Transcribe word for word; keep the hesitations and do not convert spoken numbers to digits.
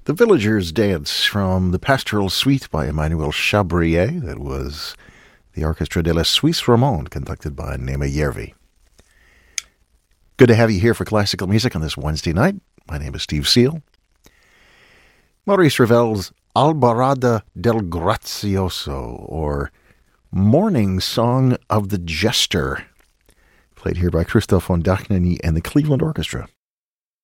The Villagers' Dance from the Pastoral Suite by Emmanuel Chabrier. That was the Orchestra de la Suisse Romande, conducted by Nema Järvi. Good to have you here for classical music on this Wednesday night. My name is Steve Seal. Maurice Ravel's Albarada del Grazioso, or Morning Song of the Jester, played here by Christoph von Dachneny and the Cleveland Orchestra.